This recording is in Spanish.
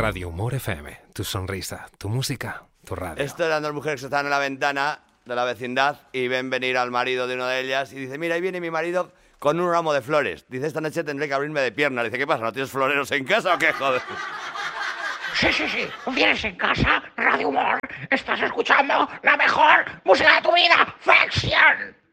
Radio Humor FM, tu sonrisa, tu música, tu radio. Esto eran dos mujeres que estaban en la ventana de la vecindad y ven venir al marido de una de ellas y dice, mira, ahí viene mi marido con un ramo de flores. Dice, esta noche tendré que abrirme de piernas. Dice, ¿qué pasa? ¿No tienes floreros en casa o qué, joder? Sí. ¿Vienes en casa? Radio Humor. Estás escuchando la mejor música de tu vida. ¡Ficción!